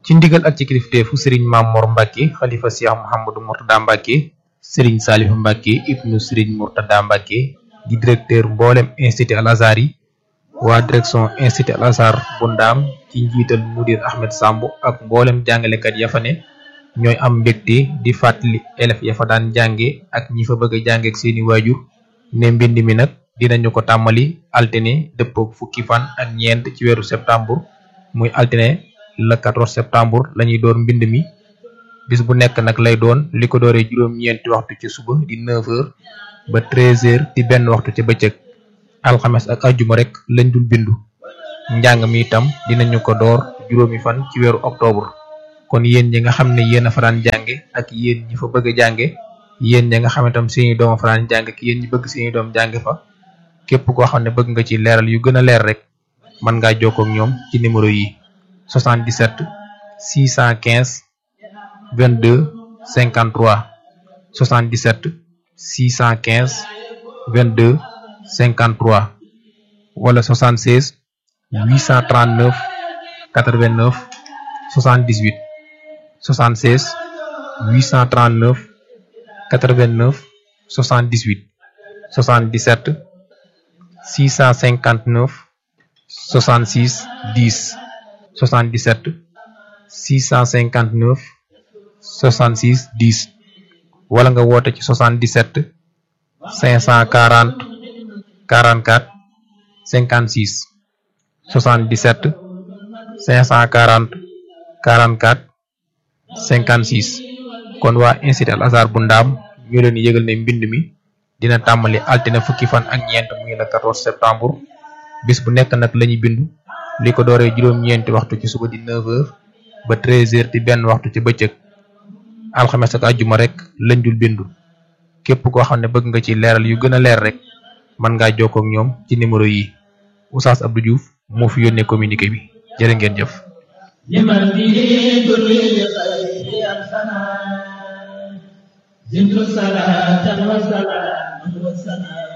ci ndigal ak ci kilifteefu Serigne Mamor Mbacke xalifa Cheikh Mouhamadou Mourtada Mbacke Serigne Salif Mbacke ibnu Serigne Mourtada Mbacke di directeur mboolem institut Al Azhar yi waa direction institut Al Azhar bu Ndaam ci njiital mudir Ahmed Samb ak mboolem jàngalekat ya fa ne ñooy am mbégte di fàttali élèves ya fa daan jànge ak ñi fa bëgg a jànge ak seeni waajur ne mbind mi nag dinañu ko tàmmali altine dëppook fukki fan ak ñeent ci weeru septembre muy altine le 14 septembre lañuy door mbind mi bis bu nekk nag lay doon li ko dooree juróom-ñeenti waxtu ci suba di 9h ba 13h di benn waxtu ca bëccëg alxames ak ajjuma rek lañ dul bindu njàng mi itam dinañu ko door juróomi fan ci weeru octobre kon yéen ñi nga xam ne yéen a fa daan jànge ak yéen ñi fa bëgg a jànge yéen ñi nga xam ne tam seeni doom a fa daan jànge ak yéen ñi bëgg seeni doom jànge fa képp koo xam ne bëgg nga ci leeral yu gën a leer rek mën ngaa jokkoo ak ñoom ci numéro yi 77 615 22 53 77 615 22 53 wala 76 839 89 78 76 839 89 78 77 659 66 10 77 659 66 10 wala nga woote ci 77 540 44 56 77 540 44 56 kon waa institut Al Azhar bu Ndaam ñu leen yëgal ne mbind mi dina tàmbali altine fukki fan ak ñeent muy le 14 septembre bis bu nekk nag lañuy bindu li ko dooree juróom-ñeenti waxtu ci suba di 9h ba 13h di benn waxtu ci bëccëg alxames ak àjjuma rek lañ dul bindu képp koo xam ne bëgg nga ci leeral yu gën a leer rek mën ngaa jokkoo ak ñoom ci numéro yi Oustaz Abdou Diouf moo fi yónnee communiqué bi jërë ngeen jëf. زدت صلاة وسلاما وسلاما